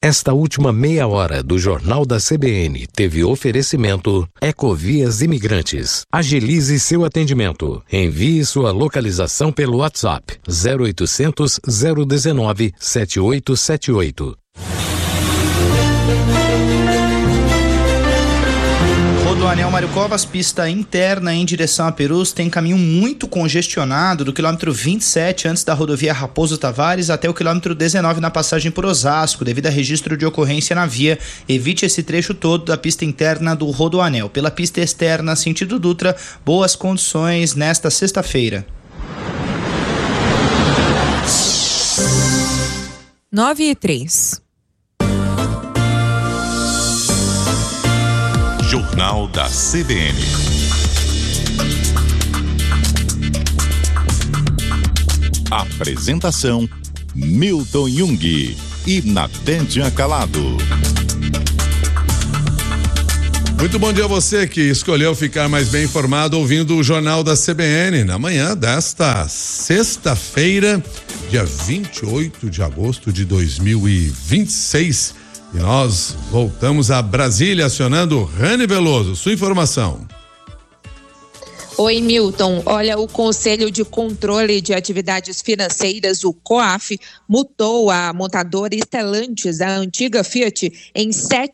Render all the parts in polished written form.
Esta última meia hora do Jornal da CBN teve oferecimento Ecovias Imigrantes. Agilize seu atendimento. Envie sua localização pelo WhatsApp 0800 019 7878. Rodoanel Mário Covas, pista interna em direção a Perus, tem caminho muito congestionado do quilômetro 27 antes da rodovia Raposo Tavares até o quilômetro 19 na passagem por Osasco, devido a registro de ocorrência na via. Evite esse trecho todo da pista interna do Rodoanel. Pela pista externa, sentido Dutra, boas condições nesta sexta-feira. 9:03. Jornal da CBN. Apresentação: Milton Jung e Natédia Calado. Muito bom dia a você que escolheu ficar mais bem informado ouvindo o Jornal da CBN na manhã desta sexta-feira, dia 28 de agosto de 2026. E nós voltamos a Brasília acionando Rani Veloso. Sua informação. Oi, Milton. Olha, o Conselho de Controle de Atividades Financeiras, o COAF, multou a montadora Stellantis, a antiga Fiat, em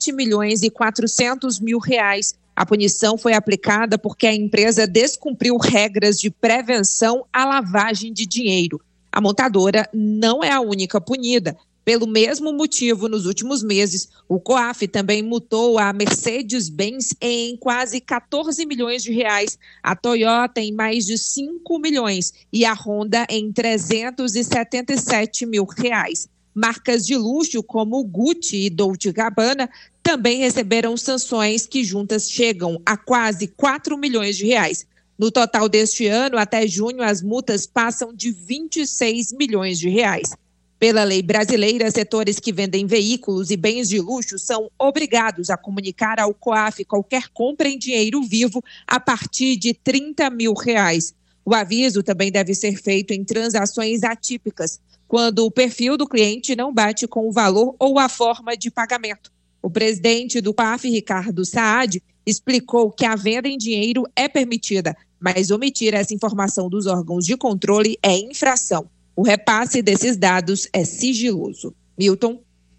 R$7.400.000. A punição foi aplicada porque a empresa descumpriu regras de prevenção à lavagem de dinheiro. A montadora não é a única punida. Pelo mesmo motivo, nos últimos meses, o COAF também multou a Mercedes-Benz em quase 14 milhões de reais, a Toyota em mais de 5 milhões e a Honda em 377 mil reais. Marcas de luxo como Gucci e Dolce & Gabbana também receberam sanções que juntas chegam a quase 4 milhões de reais. No total deste ano, até junho, as multas passam de 26 milhões de reais. Pela lei brasileira, setores que vendem veículos e bens de luxo são obrigados a comunicar ao COAF qualquer compra em dinheiro vivo a partir de R$30 mil. O aviso também deve ser feito em transações atípicas, quando o perfil do cliente não bate com o valor ou a forma de pagamento. O presidente do COAF, Ricardo Saad, explicou que a venda em dinheiro é permitida, mas omitir essa informação dos órgãos de controle é infração. O repasse desses dados é sigiloso. Milton.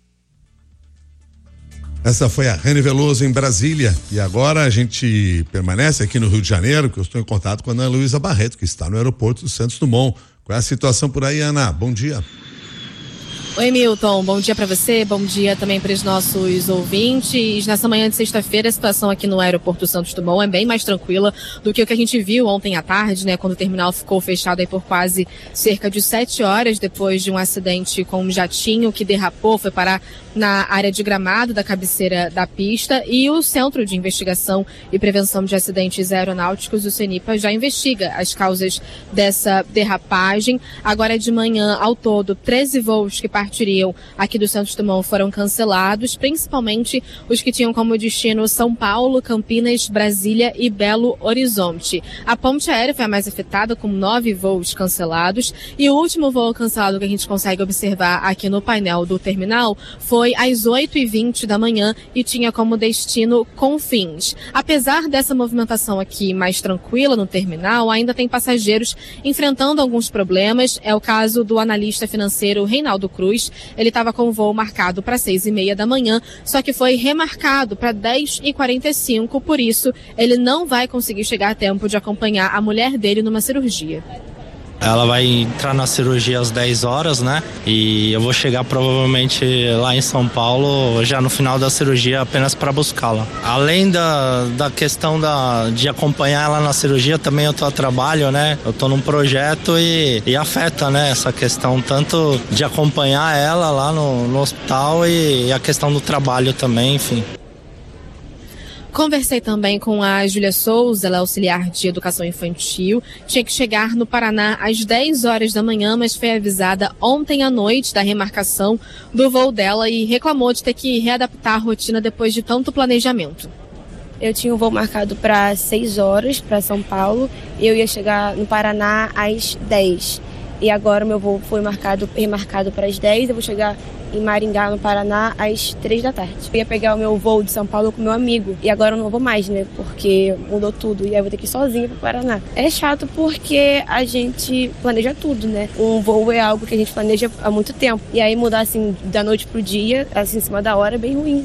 Essa foi a Rani Veloso em Brasília. E agora a gente permanece aqui no Rio de Janeiro, que eu estou em contato com a Ana Luísa Barreto, que está no aeroporto do Santos Dumont. Qual é a situação por aí, Ana? Bom dia. Oi, Milton, bom dia para você, bom dia também para os nossos ouvintes. Nessa manhã de sexta-feira, a situação aqui no aeroporto Santos Dumont é bem mais tranquila do que o que a gente viu ontem à tarde, né, quando o terminal ficou fechado aí por quase cerca de 7 horas depois de um acidente com um jatinho que derrapou, foi parar na área de gramado da cabeceira da pista, e o Centro de Investigação e Prevenção de Acidentes Aeronáuticos, o CENIPA, já investiga as causas dessa derrapagem. Agora de manhã, ao todo, 13 voos que partiriam aqui do Santos Dumont foram cancelados, principalmente os que tinham como destino São Paulo, Campinas, Brasília e Belo Horizonte. A ponte aérea foi a mais afetada, com 9 voos cancelados, e o último voo cancelado que a gente consegue observar aqui no painel do terminal foi às 8h20 da manhã e tinha como destino Confins. Apesar dessa movimentação aqui mais tranquila no terminal, ainda tem passageiros enfrentando alguns problemas. É o caso do analista financeiro Reinaldo Cruz. Ele estava com o voo marcado para 6h30 da manhã, só que foi remarcado para 10h45, por isso ele não vai conseguir chegar a tempo de acompanhar a mulher dele numa cirurgia. Ela vai entrar na cirurgia às 10 horas, né? E eu vou chegar provavelmente lá em São Paulo já no final da cirurgia apenas para buscá-la. Além da questão de acompanhar ela na cirurgia, também eu tô a trabalho, né? Eu tô num projeto e afeta, né? Essa questão tanto de acompanhar ela lá no hospital e a questão do trabalho também, enfim. Conversei também com a Júlia Souza, ela é auxiliar de educação infantil. Tinha que chegar no Paraná às 10 horas da manhã, mas foi avisada ontem à noite da remarcação do voo dela e reclamou de ter que readaptar a rotina depois de tanto planejamento. Eu tinha um voo marcado para 6 horas para São Paulo e eu ia chegar no Paraná às 10. E agora o meu voo foi remarcado para as 10, eu vou chegar em Maringá, no Paraná, às 3 da tarde. Eu ia pegar o meu voo de São Paulo com meu amigo, e agora eu não vou mais, né, porque mudou tudo, e aí eu vou ter que ir sozinha pro Paraná. É chato porque a gente planeja tudo, né? Um voo é algo que a gente planeja há muito tempo, e aí mudar assim da noite pro dia, assim em cima da hora, é bem ruim.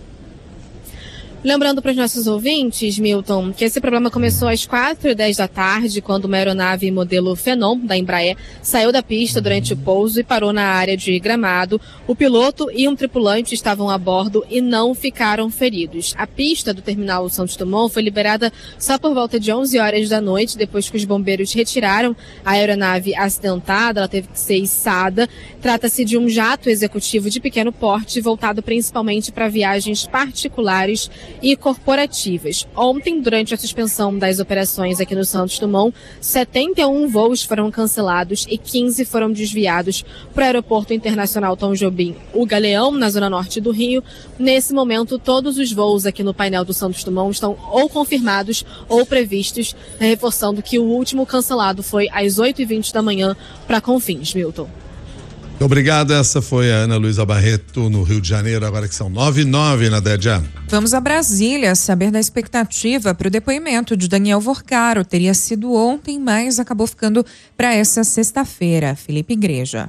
Lembrando para os nossos ouvintes, Milton, que esse problema começou às 4h10 da tarde, quando uma aeronave modelo Phenom, da Embraer, saiu da pista durante o pouso e parou na área de Gramado. O piloto e um tripulante estavam a bordo e não ficaram feridos. A pista do terminal Santos Dumont foi liberada só por volta de 11 horas da noite, depois que os bombeiros retiraram a aeronave acidentada. Ela teve que ser içada. Trata-se de um jato executivo de pequeno porte, voltado principalmente para viagens particulares e corporativas. Ontem, durante a suspensão das operações aqui no Santos Dumont, 71 voos foram cancelados e 15 foram desviados para o Aeroporto Internacional Tom Jobim, o Galeão, na zona norte do Rio. Nesse momento, todos os voos aqui no painel do Santos Dumont estão ou confirmados ou previstos, reforçando que o último cancelado foi às 8h20 da manhã para Confins, Milton. Obrigado, essa foi a Ana Luísa Barreto no Rio de Janeiro, agora que são 9h09 na Dédia. Vamos a Brasília saber da expectativa para o depoimento de Daniel Vorcaro. Teria sido ontem, mas acabou ficando para essa sexta-feira. Felipe Igreja.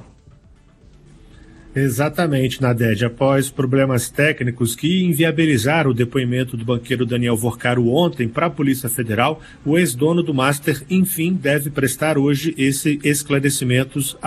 Exatamente, Nadege. Após problemas técnicos que inviabilizaram o depoimento do banqueiro Daniel Vorcaro ontem para a Polícia Federal, o ex-dono do Master, enfim, deve prestar hoje os esclarecimentos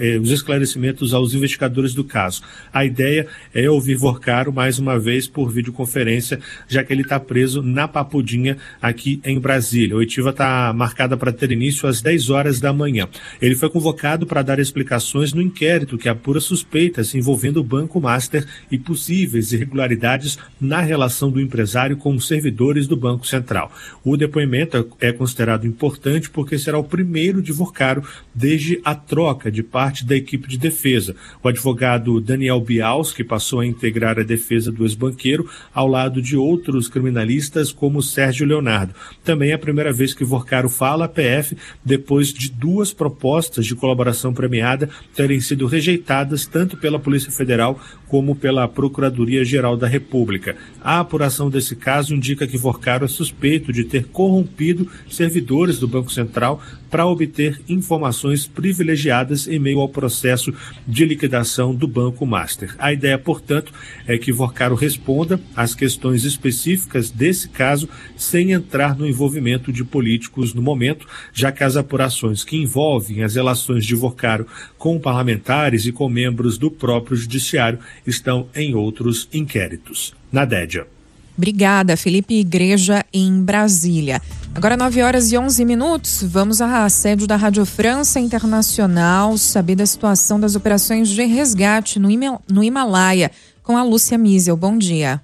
aos investigadores do caso. A ideia é ouvir Vorcaro mais uma vez por videoconferência, já que ele está preso na Papudinha aqui em Brasília. A oitiva está marcada para ter início às 10 horas da manhã. Ele foi convocado para dar explicações no inquérito que apura suspeitas envolvendo o Banco Master e possíveis irregularidades na relação do empresário com os servidores do Banco Central. O depoimento é considerado importante porque será o primeiro de Vorcaro desde a troca de parte da equipe de defesa. O advogado Daniel Bialski passou a integrar a defesa do ex-banqueiro ao lado de outros criminalistas como Sérgio Leonardo. Também é a primeira vez que Vorcaro fala à PF depois de 2 propostas de colaboração premiada terem sido rejeitadas tanto pela Polícia Federal como pela Procuradoria-Geral da República. A apuração desse caso indica que Vorcaro é suspeito de ter corrompido servidores do Banco Central para obter informações privilegiadas em meio ao processo de liquidação do Banco Master. A ideia, portanto, é que Vorcaro responda às questões específicas desse caso sem entrar no envolvimento de políticos no momento, já que as apurações que envolvem as relações de Vorcaro com parlamentares e com membros do próprio judiciário estão em outros inquéritos. Nadédia. Obrigada, Felipe Igreja, em Brasília. Agora 9h11, vamos à sede da Rádio França Internacional saber da situação das operações de resgate no Himalaia com a Lúcia Miesel. Bom dia.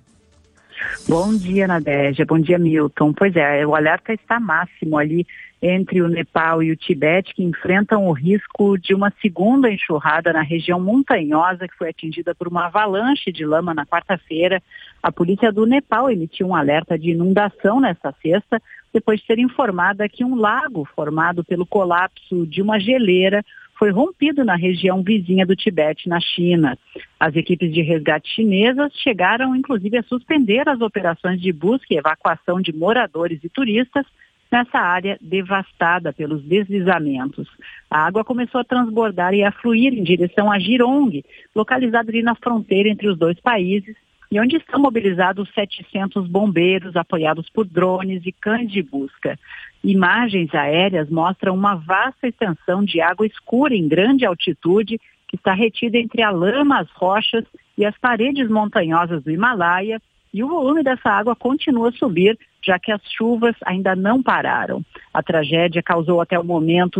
Bom dia, Nadégia. Bom dia, Milton. Pois é, o alerta está máximo ali entre o Nepal e o Tibete, que enfrentam o risco de uma segunda enxurrada na região montanhosa que foi atingida por uma avalanche de lama na quarta-feira. A polícia do Nepal emitiu um alerta de inundação nesta sexta, depois de ser informada que um lago formado pelo colapso de uma geleira foi rompido na região vizinha do Tibete, na China. As equipes de resgate chinesas chegaram, inclusive, a suspender as operações de busca e evacuação de moradores e turistas nessa área devastada pelos deslizamentos. A água começou a transbordar e a fluir em direção a Jirong, localizado ali na fronteira entre os dois países, e onde estão mobilizados 700 bombeiros apoiados por drones e cães de busca. Imagens aéreas mostram uma vasta extensão de água escura em grande altitude que está retida entre a lama, as rochas e as paredes montanhosas do Himalaia, e o volume dessa água continua a subir, já que as chuvas ainda não pararam. A tragédia causou até o momento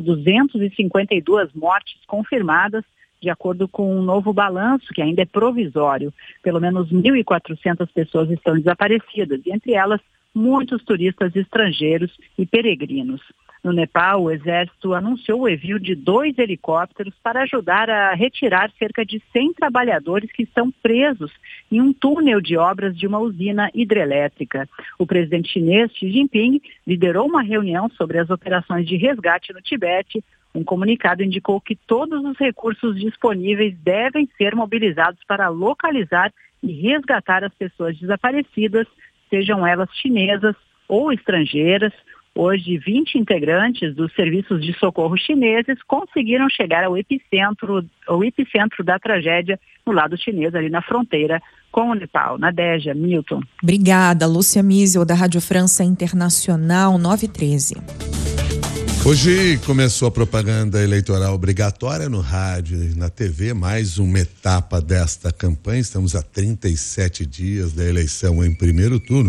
252 mortes confirmadas, de acordo com um novo balanço, que ainda é provisório. Pelo menos 1.400 pessoas estão desaparecidas, e entre elas muitos turistas estrangeiros e peregrinos. No Nepal, o Exército anunciou o envio de 2 helicópteros para ajudar a retirar cerca de 100 trabalhadores que estão presos em um túnel de obras de uma usina hidrelétrica. O presidente chinês Xi Jinping liderou uma reunião sobre as operações de resgate no Tibete, Um comunicado indicou que todos os recursos disponíveis devem ser mobilizados para localizar e resgatar as pessoas desaparecidas, sejam elas chinesas ou estrangeiras. Hoje, 20 integrantes dos serviços de socorro chineses conseguiram chegar ao epicentro da tragédia no lado chinês, ali na fronteira com o Nepal. Nadégia, Milton. Obrigada, Lúcia Miesel, da Rádio França Internacional, 9h13. Hoje começou a propaganda eleitoral obrigatória no rádio e na TV, mais uma etapa desta campanha. Estamos a 37 dias da eleição em primeiro turno.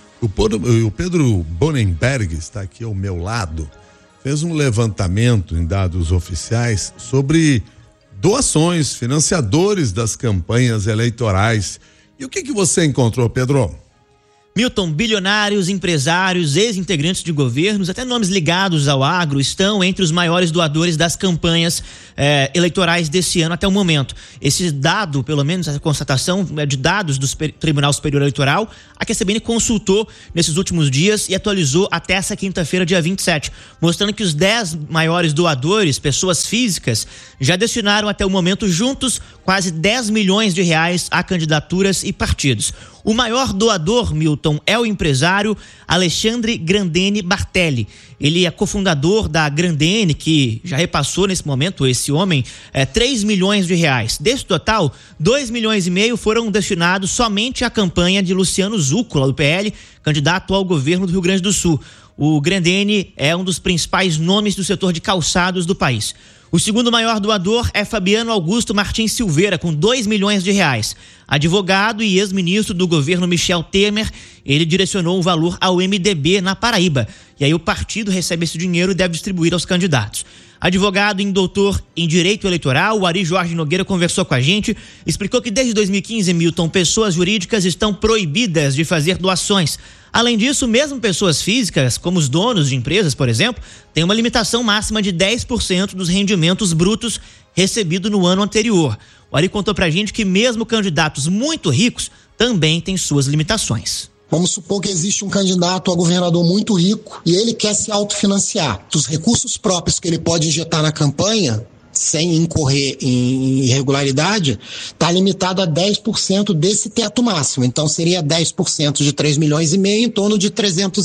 O Pedro Bonenberg está aqui ao meu lado, fez um levantamento em dados oficiais sobre doações, financiadores das campanhas eleitorais. E o que você encontrou, Pedro? Milton, bilionários, empresários, ex-integrantes de governos, até nomes ligados ao agro, estão entre os maiores doadores das campanhas eleitorais desse ano até o momento. Esse dado, pelo menos a constatação de dados do Tribunal Superior Eleitoral, a que a CBN consultou nesses últimos dias e atualizou até essa quinta-feira, dia 27, mostrando que os 10 maiores doadores, pessoas físicas, já destinaram até o momento juntos quase 10 milhões de reais a candidaturas e partidos. O maior doador, Milton, é o empresário Alexandre Grandene Bartelli. Ele é cofundador da Grandene, que já repassou nesse momento, esse homem, 3 milhões de reais. Desse total, 2,5 milhões foram destinados somente à campanha de Luciano Zucco, lá do PL, candidato ao governo do Rio Grande do Sul. O Grandene é um dos principais nomes do setor de calçados do país. O segundo maior doador é Fabiano Augusto Martins Silveira, com 2 milhões de reais. Advogado e ex-ministro do governo Michel Temer, ele direcionou o valor ao MDB na Paraíba. E aí o partido recebe esse dinheiro e deve distribuir aos candidatos. Advogado e doutor em Direito Eleitoral, o Ari Jorge Nogueira conversou com a gente, explicou que desde 2015, Milton, pessoas jurídicas estão proibidas de fazer doações. Além disso, mesmo pessoas físicas, como os donos de empresas, por exemplo, têm uma limitação máxima de 10% dos rendimentos brutos recebidos no ano anterior. O Ari contou pra gente que mesmo candidatos muito ricos também têm suas limitações. Vamos supor que existe um candidato a governador muito rico e ele quer se autofinanciar. Dos recursos próprios que ele pode injetar na campanha, sem incorrer em irregularidade, está limitado a 10% desse teto máximo. Então seria 10% de 3,5 milhões, em torno de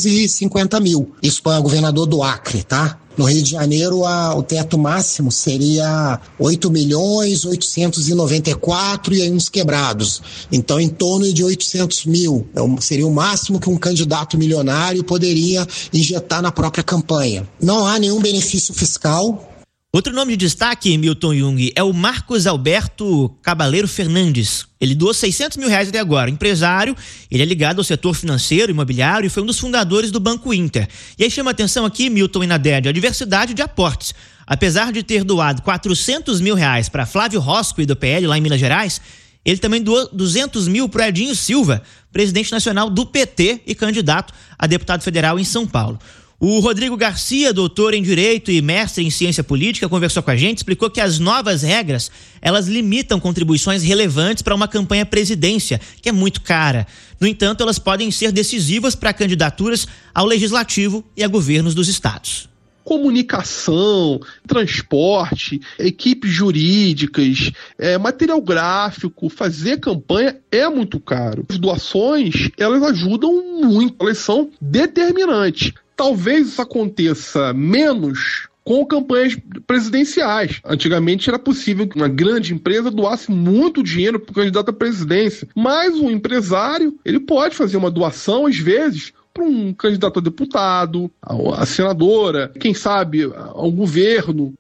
350 mil. Isso para o governador do Acre, tá? No Rio de Janeiro, o teto máximo seria 8.894 e aí uns quebrados. Então, em torno de 800 mil. Seria o máximo que um candidato milionário poderia injetar na própria campanha. Não há nenhum benefício fiscal. Outro nome de destaque, Milton Jung, é o Marcos Alberto Cabaleiro Fernandes. Ele doou 600 mil reais até agora. Empresário, ele é ligado ao setor financeiro, imobiliário e foi um dos fundadores do Banco Inter. E aí chama a atenção aqui, Milton e Nadédia, a diversidade de aportes. Apesar de ter doado 400 mil reais para Flávio Roscoe do PL lá em Minas Gerais, ele também doou 200 mil para Edinho Silva, presidente nacional do PT e candidato a deputado federal em São Paulo. O Rodrigo Garcia, doutor em Direito e mestre em Ciência Política, conversou com a gente, explicou que as novas regras, elas limitam contribuições relevantes para uma campanha à presidência, que é muito cara. No entanto, elas podem ser decisivas para candidaturas ao Legislativo e a governos dos estados. Comunicação, transporte, equipes jurídicas, material gráfico, fazer campanha é muito caro. As doações, elas ajudam muito, elas são determinantes. Talvez isso aconteça menos com campanhas presidenciais. Antigamente era possível que uma grande empresa doasse muito dinheiro para o candidato à presidência, mas um empresário, ele pode fazer uma doação, às vezes, para um candidato a deputado, a senadora, quem sabe ao governo.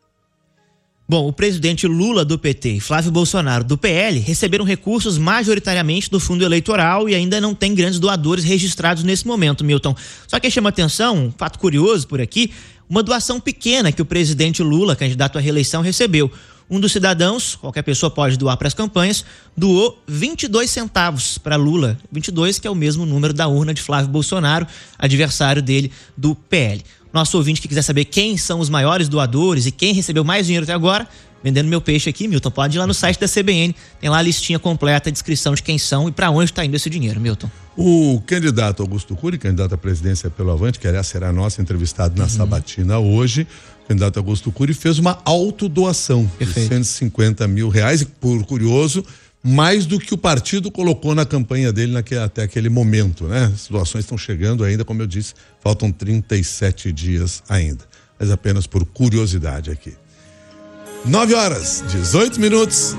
Bom, o presidente Lula do PT e Flávio Bolsonaro do PL receberam recursos majoritariamente do fundo eleitoral e ainda não tem grandes doadores registrados nesse momento, Milton. Só que chama atenção, um fato curioso por aqui, uma doação pequena que o presidente Lula, candidato à reeleição, recebeu. Um dos cidadãos, qualquer pessoa pode doar para as campanhas, doou 22 centavos para Lula. 22, que é o mesmo número da urna de Flávio Bolsonaro, adversário dele do PL. Nosso ouvinte que quiser saber quem são os maiores doadores e quem recebeu mais dinheiro até agora, vendendo meu peixe aqui, Milton, pode ir lá no site da CBN, tem lá a listinha completa, a descrição de quem são e para onde está indo esse dinheiro, Milton. O candidato Augusto Cury, candidato à presidência pelo Avante, que aliás será nosso entrevistado na Sabatina hoje, o candidato Augusto Cury fez uma autodoação de R$150 mil, e por curioso, mais do que o partido colocou na campanha dele até aquele momento, né? As doações estão chegando ainda, como eu disse, faltam 37 dias ainda, mas apenas por curiosidade aqui. 9h18.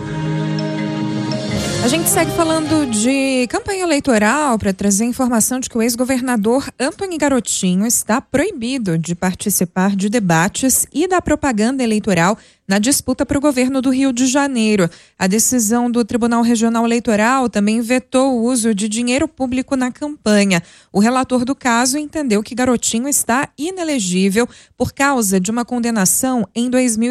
A gente segue falando de campanha eleitoral para trazer informação de que o ex-governador Antony Garotinho está proibido de participar de debates e da propaganda eleitoral na disputa para o governo do Rio de Janeiro. A decisão do Tribunal Regional Eleitoral também vetou o uso de dinheiro público na campanha. O relator do caso entendeu que Garotinho está inelegível por causa de uma condenação em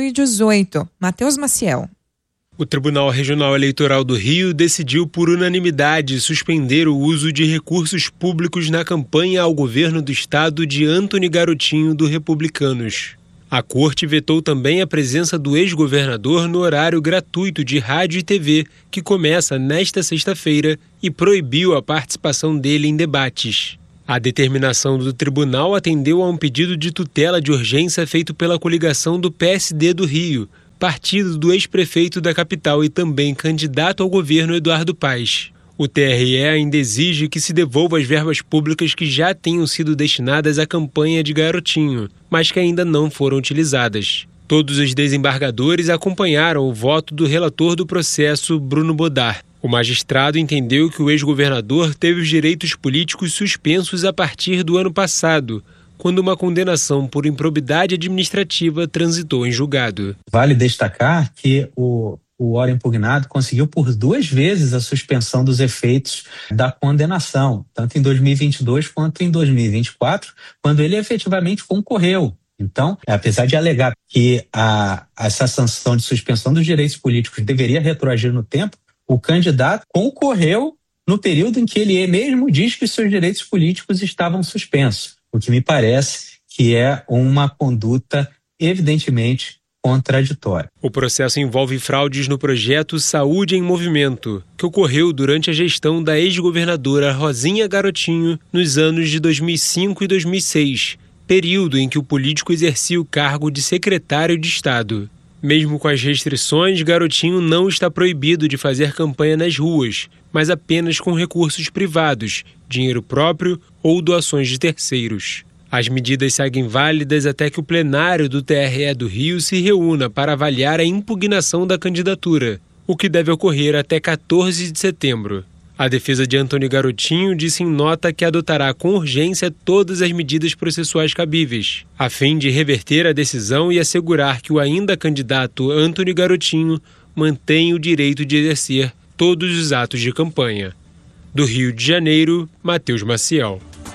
2018. Matheus Maciel. O Tribunal Regional Eleitoral do Rio decidiu por unanimidade suspender o uso de recursos públicos na campanha ao governo do estado de Antony Garotinho, do Republicanos. A corte vetou também a presença do ex-governador no horário gratuito de rádio e TV, que começa nesta sexta-feira, e proibiu a participação dele em debates. A determinação do tribunal atendeu a um pedido de tutela de urgência feito pela coligação do PSD do Rio, partido do ex-prefeito da capital e também candidato ao governo Eduardo Paes. O TRE ainda exige que se devolva as verbas públicas que já tenham sido destinadas à campanha de Garotinho, mas que ainda não foram utilizadas. Todos os desembargadores acompanharam o voto do relator do processo, Bruno Bodar. O magistrado entendeu que o ex-governador teve os direitos políticos suspensos a partir do ano passado, quando uma condenação por improbidade administrativa transitou em julgado. Vale destacar que o órgão impugnado conseguiu por 2 vezes a suspensão dos efeitos da condenação, tanto em 2022 quanto em 2024, quando ele efetivamente concorreu. Então, apesar de alegar que essa sanção de suspensão dos direitos políticos deveria retroagir no tempo, o candidato concorreu no período em que ele mesmo diz que seus direitos políticos estavam suspensos. O que me parece que é uma conduta evidentemente contraditória. O processo envolve fraudes no projeto Saúde em Movimento, que ocorreu durante a gestão da ex-governadora Rosinha Garotinho nos anos de 2005 e 2006, período em que o político exercia o cargo de secretário de Estado. Mesmo com as restrições, Garotinho não está proibido de fazer campanha nas ruas, mas apenas com recursos privados, dinheiro próprio ou doações de terceiros. As medidas seguem válidas até que o plenário do TRE do Rio se reúna para avaliar a impugnação da candidatura, o que deve ocorrer até 14 de setembro. A defesa de Antony Garotinho disse em nota que adotará com urgência todas as medidas processuais cabíveis, a fim de reverter a decisão e assegurar que o ainda candidato Antony Garotinho mantém o direito de exercer todos os atos de campanha. Do Rio de Janeiro, Matheus Maciel.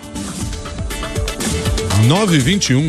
9h21.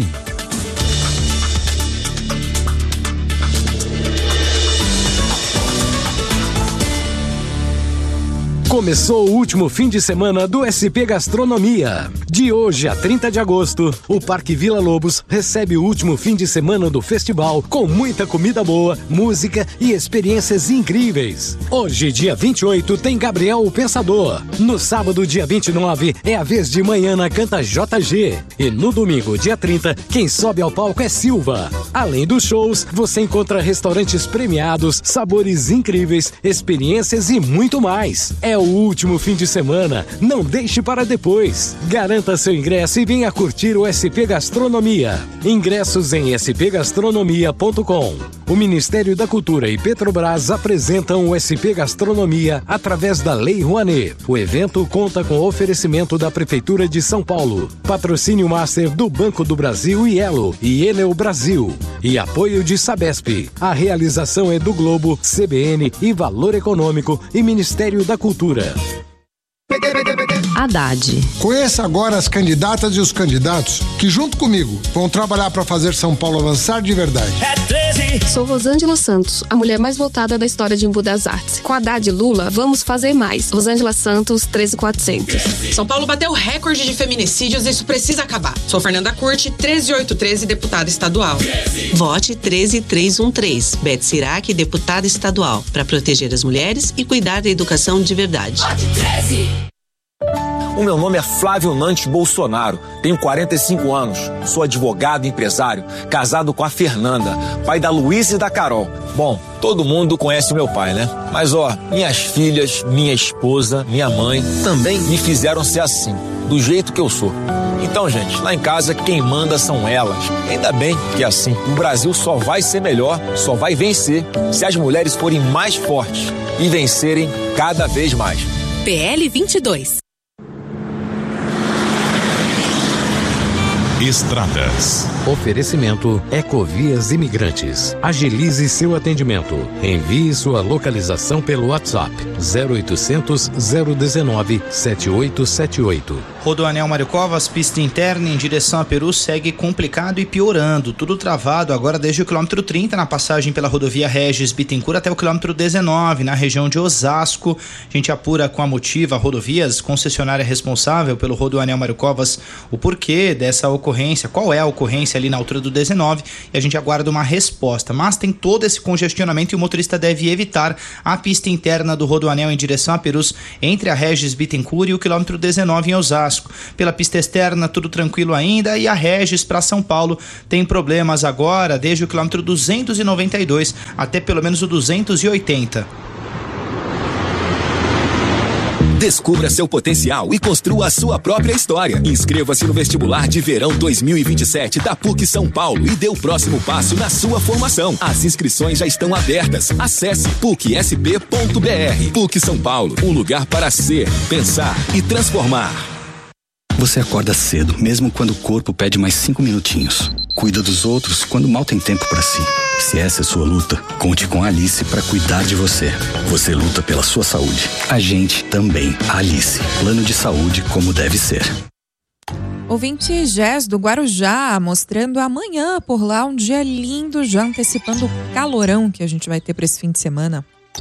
Começou o último fim de semana do SP Gastronomia. De hoje a 30 de agosto, o Parque Vila Lobos recebe o último fim de semana do festival com muita comida boa, música e experiências incríveis. Hoje, dia 28, tem Gabriel o Pensador. No sábado, dia 29, é a vez de Manhana canta JG. E no domingo, dia 30, quem sobe ao palco é Silva. Além dos shows, você encontra restaurantes premiados, sabores incríveis, experiências e muito mais. É o último fim de semana, não deixe para depois. Garanta seu ingresso e venha curtir o SP Gastronomia. Ingressos em spgastronomia.com. O Ministério da Cultura e Petrobras apresentam o SP Gastronomia através da Lei Rouanet. O evento conta com oferecimento da Prefeitura de São Paulo, patrocínio master do Banco do Brasil e Elo e Enel Brasil e apoio de Sabesp. A realização é do Globo, CBN e Valor Econômico e Ministério da Cultura. Haddad. Conheça agora as candidatas e os candidatos que, junto comigo, vão trabalhar para fazer São Paulo avançar de verdade. Sou Rosângela Santos, a mulher mais votada da história de Embu das Artes. Com Haddad e Lula, vamos fazer mais. Rosângela Santos, 13400. São Paulo bateu recorde de feminicídios e isso precisa acabar. Sou Fernanda Curti, 13813, deputada estadual. Vote 13313. Beth Sirac, deputada estadual, para proteger as mulheres e cuidar da educação de verdade. Vote 13. O meu nome é Flávio Nantes Bolsonaro, tenho 45 anos, sou advogado e empresário, casado com a Fernanda, pai da Luísa e da Carol. Bom, todo mundo conhece meu pai, né? Mas minhas filhas, minha esposa, minha mãe também me fizeram ser assim, do jeito que eu sou. Então, gente, lá em casa quem manda são elas. Ainda bem que é assim. O Brasil só vai ser melhor, só vai vencer se as mulheres forem mais fortes e vencerem cada vez mais. PL 22. Estradas. Oferecimento Ecovias Imigrantes. Agilize seu atendimento. Envie sua localização pelo WhatsApp 0800 019 7878. Rodoanel Mário Covas, pista interna em direção a Peru segue complicado e piorando. Tudo travado agora desde o quilômetro 30 na passagem pela rodovia Regis Bittencourt até o quilômetro 19 na região de Osasco. A gente apura com a Motiva Rodovias, concessionária responsável pelo Rodoanel Mário Covas, o porquê dessa ocorrência, qual é a ocorrência ali na altura do 19, e a gente aguarda uma resposta. Mas tem todo esse congestionamento e o motorista deve evitar a pista interna do Rodoanel em direção a Perus entre a Regis Bittencourt e o quilômetro 19 em Osasco. Pela pista externa tudo tranquilo ainda, e a Regis para São Paulo tem problemas agora desde o quilômetro 292 até pelo menos o 280. Descubra seu potencial e construa a sua própria história. Inscreva-se no vestibular de verão 2027 da PUC São Paulo e dê o próximo passo na sua formação. As inscrições já estão abertas. Acesse pucsp.br. PUC São Paulo, um lugar para ser, pensar e transformar. Você acorda cedo, mesmo quando o corpo pede mais 5 minutinhos. Cuida dos outros quando mal tem tempo para si. Se essa é sua luta, conte com a Alice para cuidar de você. Você luta pela sua saúde. A gente também. Alice. Plano de saúde como deve ser. Ouvinte Gés do Guarujá, mostrando amanhã por lá um dia lindo, já antecipando o calorão que a gente vai ter para esse fim de semana.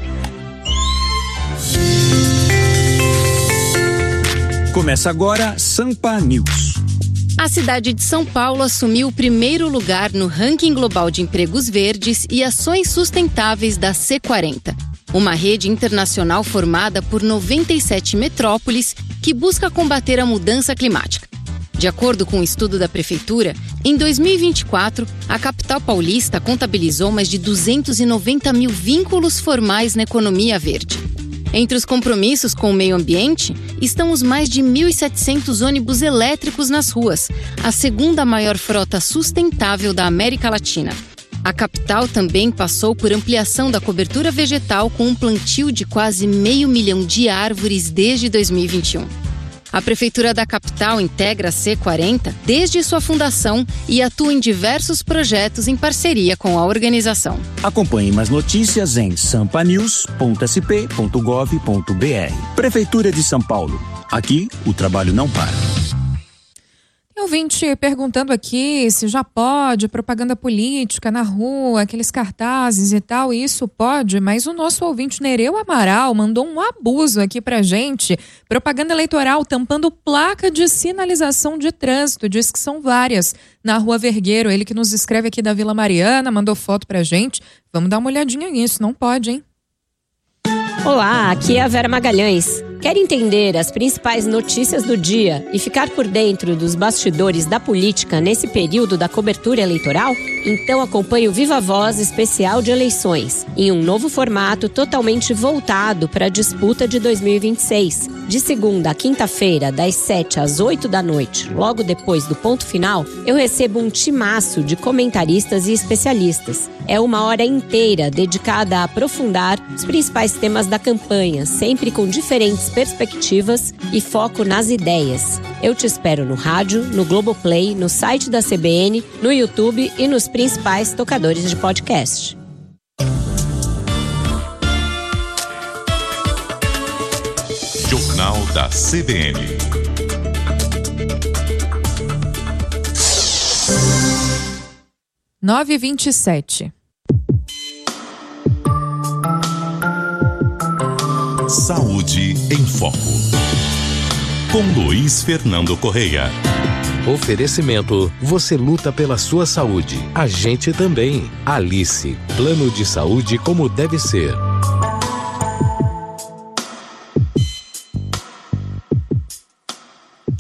Começa agora Sampa News. A cidade de São Paulo assumiu o primeiro lugar no ranking global de empregos verdes e ações sustentáveis da C40, uma rede internacional formada por 97 metrópoles que busca combater a mudança climática. De acordo com um estudo da Prefeitura, em 2024, a capital paulista contabilizou mais de 290 mil vínculos formais na economia verde. Entre os compromissos com o meio ambiente estão os mais de 1.700 ônibus elétricos nas ruas, a segunda maior frota sustentável da América Latina. A capital também passou por ampliação da cobertura vegetal com um plantio de quase 500 mil de árvores desde 2021. A Prefeitura da capital integra a C40 desde sua fundação e atua em diversos projetos em parceria com a organização. Acompanhe mais notícias em sampanews.sp.gov.br. Prefeitura de São Paulo. Aqui, o trabalho não para. Tem ouvinte perguntando aqui se já pode propaganda política na rua, aqueles cartazes e tal. Isso pode, mas o nosso ouvinte Nereu Amaral mandou um abuso aqui pra gente. Propaganda eleitoral tampando placa de sinalização de trânsito. Diz que são várias na Rua Vergueiro. Ele que nos escreve aqui da Vila Mariana, mandou foto pra gente. Vamos dar uma olhadinha nisso, não pode, hein? Olá, aqui é a Vera Magalhães. Quer entender as principais notícias do dia e ficar por dentro dos bastidores da política nesse período da cobertura eleitoral? Então acompanhe o Viva Voz especial de eleições, em um novo formato totalmente voltado para a disputa de 2026. De segunda a quinta-feira, das 7 às 8 da noite, logo depois do ponto final, eu recebo um timaço de comentaristas e especialistas. É uma hora inteira dedicada a aprofundar os principais temas da campanha, sempre com diferentes perspectivas e foco nas ideias. Eu te espero no rádio, no Globoplay, no site da CBN, no YouTube e nos principais tocadores de podcast. Jornal da CBN. Nove 27. Saúde em Foco. Com Luiz Fernando Correia. Oferecimento, você luta pela sua saúde. A gente também. Alice, plano de saúde como deve ser.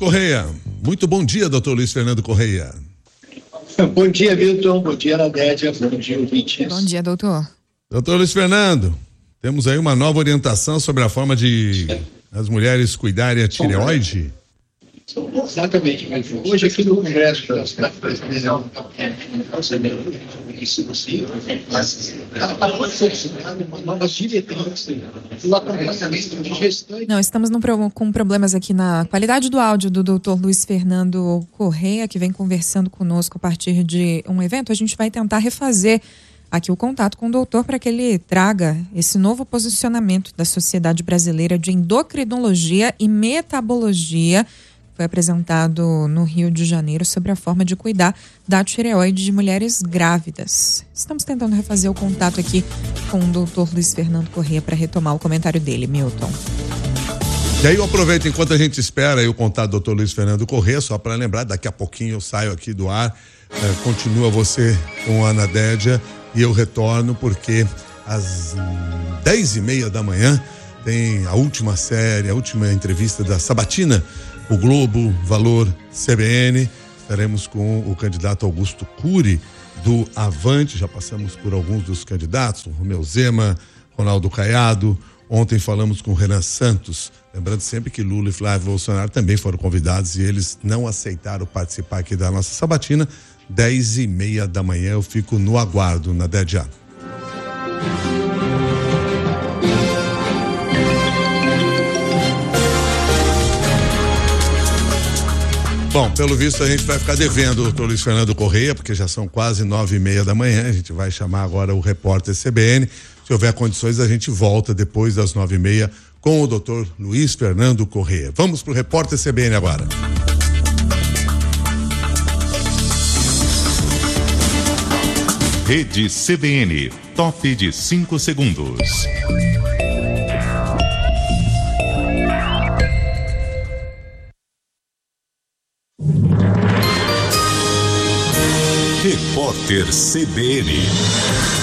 Correia. Muito bom dia, doutor Luiz Fernando Correia. Bom dia, Milton. Bom dia, Nadédia. Bom dia, ouvintes. Bom dia, doutor. Doutor Luiz Fernando, temos aí uma nova orientação sobre a forma de as mulheres cuidarem a tireoide? Exatamente. Hoje aqui no Congresso da Presidência Não, estamos com problemas aqui na qualidade do áudio do doutor Luiz Fernando Correia, que vem conversando conosco a partir de um evento. A gente vai tentar refazer aqui o contato com o doutor para que ele traga esse novo posicionamento da Sociedade Brasileira de Endocrinologia e Metabologia. Foi apresentado no Rio de Janeiro sobre a forma de cuidar da tireoide de mulheres grávidas. Estamos tentando refazer o contato aqui com o doutor Luiz Fernando Correia para retomar o comentário dele, Milton. E aí eu aproveito enquanto a gente espera aí o contato do doutor Luiz Fernando Correia, só para lembrar, daqui a pouquinho eu saio aqui do ar, continua você com a Ana Dédia e eu retorno porque às 10h30 da manhã tem a última série, a última entrevista da Sabatina, o Globo, Valor, CBN. Estaremos com o candidato Augusto Cury do Avante. Já passamos por alguns dos candidatos, Romeu Zema, Ronaldo Caiado. Ontem falamos com o Renan Santos. Lembrando sempre que Lula e Flávio Bolsonaro também foram convidados e eles não aceitaram participar aqui da nossa sabatina. 10h30 da manhã eu fico no aguardo, na Dédia. Bom, pelo visto a gente vai ficar devendo o doutor Luiz Fernando Correia, porque já são quase 9h30 da manhã. A gente vai chamar agora o repórter CBN. Se houver condições, a gente volta depois das 9h30 com o doutor Luiz Fernando Correia. Vamos pro repórter CBN agora. Rede CBN, top de 5 segundos. Repórter CBN.